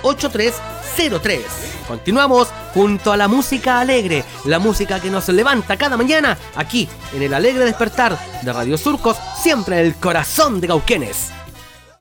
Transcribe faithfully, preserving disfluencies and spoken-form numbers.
ocho tres cero tres. Continuamos junto a la música alegre, la música que nos levanta cada mañana, aquí en el Alegre Despertar de Radio Surcos, siempre en el corazón de Cauquenes.